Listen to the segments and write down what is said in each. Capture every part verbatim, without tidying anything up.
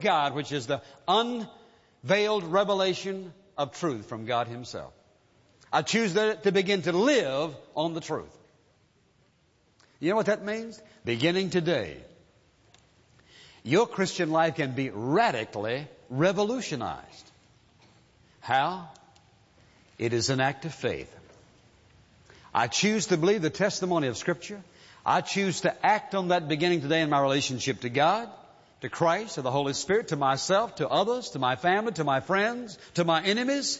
God, which is the unveiled revelation of truth from God Himself. I choose to begin to live on the truth. You know what that means? Beginning today, your Christian life can be radically revolutionized. How? It is an act of faith. I choose to believe the testimony of Scripture. I choose to act on that beginning today in my relationship to God, to Christ, to the Holy Spirit, to myself, to others, to my family, to my friends, to my enemies.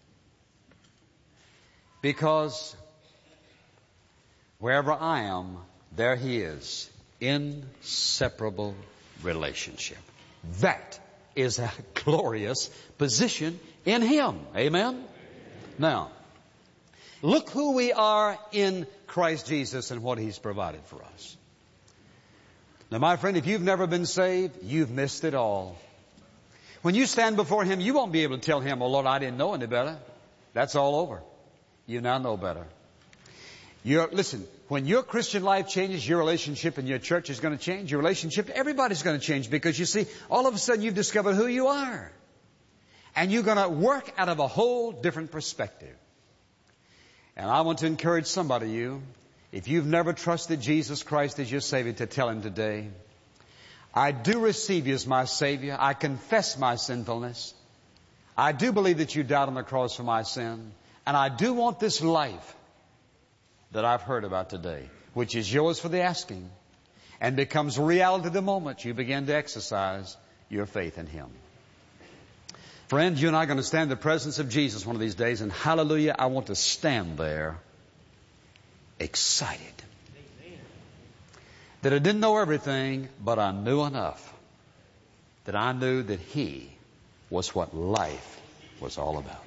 Because wherever I am, there He is. Inseparable relationship. That is a glorious position in Him. Amen? Now, look who we are in Christ Jesus and what He's provided for us. Now, my friend, if you've never been saved, you've missed it all. When you stand before Him, you won't be able to tell Him, "Oh, Lord, I didn't know any better." That's all over. You now know better. You're, listen, when your Christian life changes, your relationship in your church is going to change. Your relationship to everybody's going to change, because you see, all of a sudden you've discovered who you are. And you're going to work out of a whole different perspective. And I want to encourage somebody of you, if you've never trusted Jesus Christ as your Savior, to tell Him today, "I do receive You as my Savior. I confess my sinfulness. I do believe that You died on the cross for my sin. And I do want this life that I've heard about today, which is yours for the asking, and becomes reality the moment you begin to exercise your faith in Him." Friend, you and I are going to stand in the presence of Jesus one of these days, and hallelujah, I want to stand there excited. Amen. That I didn't know everything, but I knew enough. That I knew that He was what life was all about.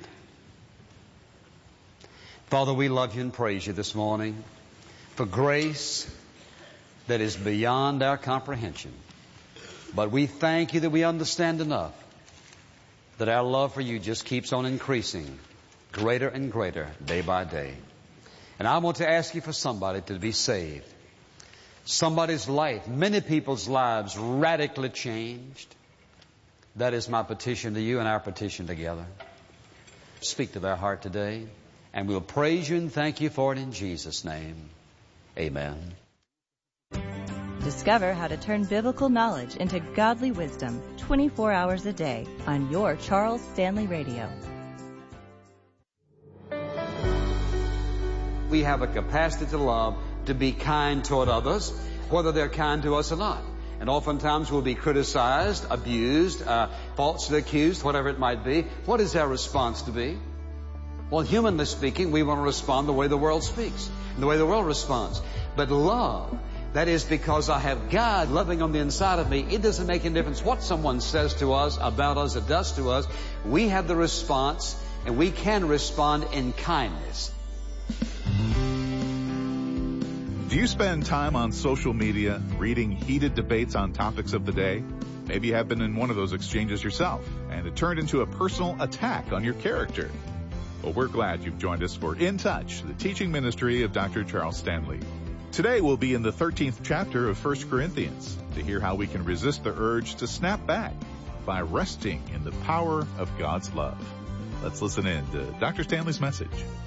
Father, we love You and praise You this morning for grace that is beyond our comprehension. But we thank You that we understand enough that our love for You just keeps on increasing, greater and greater, day by day. And I want to ask You for somebody to be saved. Somebody's life, many people's lives radically changed. That is my petition to You and our petition together. Speak to their heart today. And we'll praise You and thank You for it in Jesus' name. Amen. Discover how to turn biblical knowledge into godly wisdom twenty-four hours a day on your Charles Stanley Radio. We have a capacity to love, to be kind toward others, whether they're kind to us or not. And oftentimes we'll be criticized, abused, uh, falsely accused, whatever it might be. What is our response to be? Well, humanly speaking, we want to respond the way the world speaks, the way the world responds. But love, that is because I have God loving on the inside of me. It doesn't make any difference what someone says to us, about us, or does to us. We have the response, and we can respond in kindness. Do you spend time on social media reading heated debates on topics of the day? Maybe you have been in one of those exchanges yourself, and it turned into a personal attack on your character. Well, we're glad you've joined us for In Touch, the teaching ministry of Doctor Charles Stanley. Today we'll be in the thirteenth chapter of First Corinthians to hear how we can resist the urge to snap back by resting in the power of God's love. Let's listen in to Doctor Stanley's message.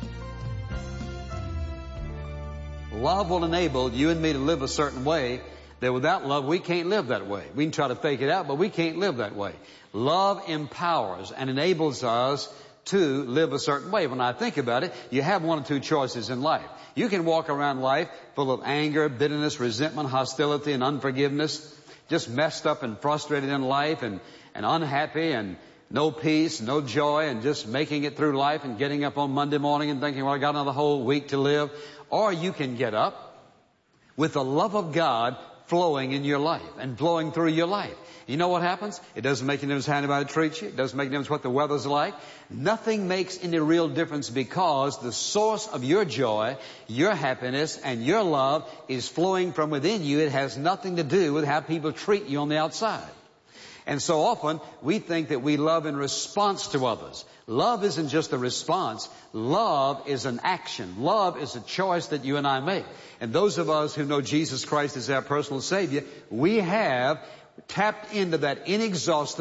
Love will enable you and me to live a certain way that without love we can't live that way. We can try to fake it out, but we can't live that way. Love empowers and enables us to live a certain way. When I think about it, you have one or two choices in life. You can walk around life full of anger, bitterness, resentment, hostility, and unforgiveness, just messed up and frustrated in life and, and unhappy and no peace, no joy, and just making it through life and getting up on Monday morning and thinking, well, I got another whole week to live. Or you can get up with the love of God flowing in your life and flowing through your life. You know what happens? It doesn't make any difference how anybody treats you. It doesn't make any difference what the weather's like. Nothing makes any real difference, because the source of your joy, your happiness, and your love is flowing from within you. It has nothing to do with how people treat you on the outside. And so often we think that we love in response to others. Love isn't just a response. Love is an action. Love is a choice that you and I make. And those of us who know Jesus Christ as our personal Savior, we have tapped into that inexhaustible